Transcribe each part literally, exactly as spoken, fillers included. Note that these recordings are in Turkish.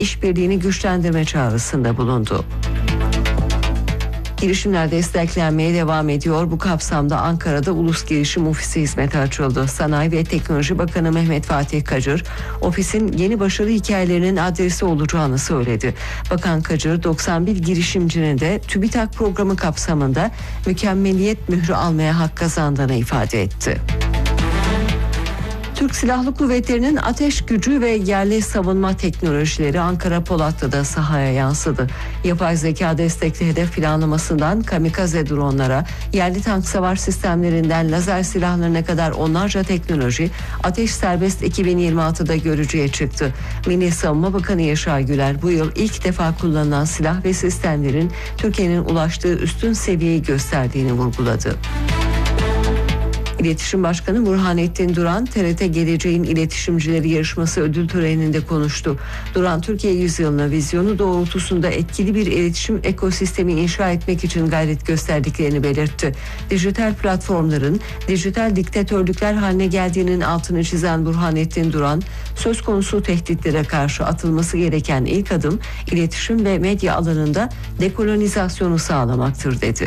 işbirliğini güçlendirme çağrısında bulundu. Girişimler desteklenmeye devam ediyor. Bu kapsamda Ankara'da Ulus Girişim Ofisi hizmete açıldı. Sanayi ve Teknoloji Bakanı Mehmet Fatih Kacır, ofisin yeni başarı hikayelerinin adresi olacağını söyledi. Bakan Kacır, doksan bir girişimcinin de TÜBİTAK programı kapsamında mükemmeliyet mührü almaya hak kazandığını ifade etti. Türk Silahlı Kuvvetleri'nin ateş gücü ve yerli savunma teknolojileri Ankara Polatlı'da sahaya yansıdı. Yapay zeka destekli hedef planlamasından kamikaze dronlara, yerli tank savar sistemlerinden lazer silahlarına kadar onlarca teknoloji Ateş Serbest iki bin yirmi altıda görücüye çıktı. Milli Savunma Bakanı Yaşar Güler bu yıl ilk defa kullanılan silah ve sistemlerin Türkiye'nin ulaştığı üstün seviyeyi gösterdiğini vurguladı. İletişim Başkanı Burhanettin Duran, T R T Geleceğin İletişimcileri Yarışması ödül töreninde konuştu. Duran, Türkiye yüzyılına vizyonu doğrultusunda etkili bir iletişim ekosistemi inşa etmek için gayret gösterdiklerini belirtti. Dijital platformların dijital diktatörlükler haline geldiğinin altını çizen Burhanettin Duran, söz konusu tehditlere karşı atılması gereken ilk adım iletişim ve medya alanında dekolonizasyonu sağlamaktır dedi.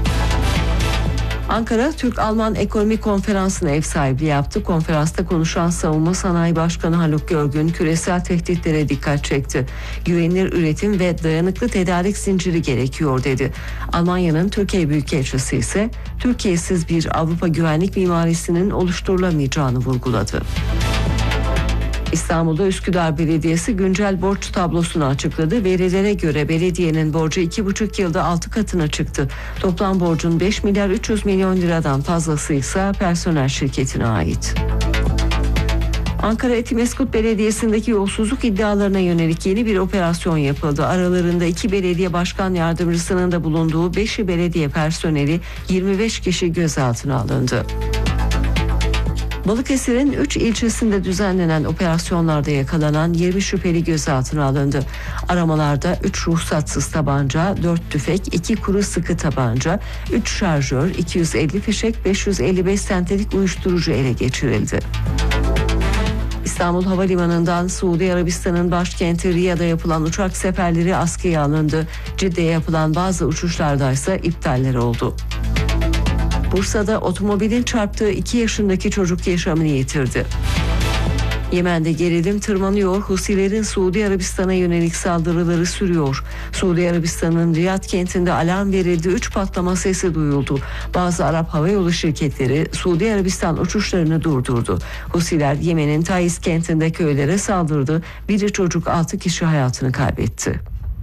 Ankara, Türk-Alman Ekonomi Konferansı'na ev sahipliği yaptı. Konferansta konuşan Savunma Sanayi Başkanı Haluk Görgün, küresel tehditlere dikkat çekti. Güvenilir üretim ve dayanıklı tedarik zinciri gerekiyor dedi. Almanya'nın Türkiye Büyükelçisi ise Türkiye'siz bir Avrupa güvenlik mimarisinin oluşturulamayacağını vurguladı. İstanbul'da Üsküdar Belediyesi güncel borç tablosunu açıkladı. Verilere göre belediyenin borcu iki buçuk yılda altı katına çıktı. Toplam borcun beş milyar üç yüz milyon liradan fazlası ise personel şirketine ait. Ankara Etimesgut Belediyesi'ndeki yolsuzluk iddialarına yönelik yeni bir operasyon yapıldı. Aralarında iki belediye başkan yardımcısının da bulunduğu beşi belediye personeli yirmi beş kişi gözaltına alındı. Balıkesir'in üç ilçesinde düzenlenen operasyonlarda yakalanan yirmi şüpheli gözaltına alındı. Aramalarda üç ruhsatsız tabanca, dört tüfek, iki kuru sıkı tabanca, üç şarjör, iki yüz elli fişek, beş yüz elli beş sentetik uyuşturucu ele geçirildi. İstanbul Havalimanı'ndan Suudi Arabistan'ın başkenti Riyad'a yapılan uçak seferleri askıya alındı. Cidde'ye yapılan bazı uçuşlarda ise iptaller oldu. Bursa'da otomobilin çarptığı iki yaşındaki çocuk yaşamını yitirdi. Yemen'de gerilim tırmanıyor, Husilerin Suudi Arabistan'a yönelik saldırıları sürüyor. Suudi Arabistan'ın Riyad kentinde alarm verildi, üç patlama sesi duyuldu. Bazı Arap havayolu şirketleri Suudi Arabistan uçuşlarını durdurdu. Husiler Yemen'in Taiz kentinde köylere saldırdı, bir çocuk altı kişi hayatını kaybetti.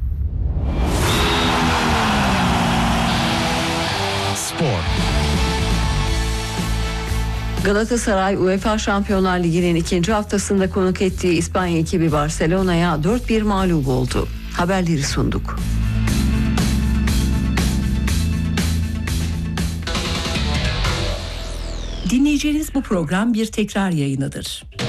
Spor. Galatasaray UEFA Şampiyonlar Ligi'nin ikinci haftasında konuk ettiği İspanya ekibi Barcelona'ya dört bir mağlup oldu. Haberleri sunduk. Dinleyeceğiniz bu program bir tekrar yayınıdır.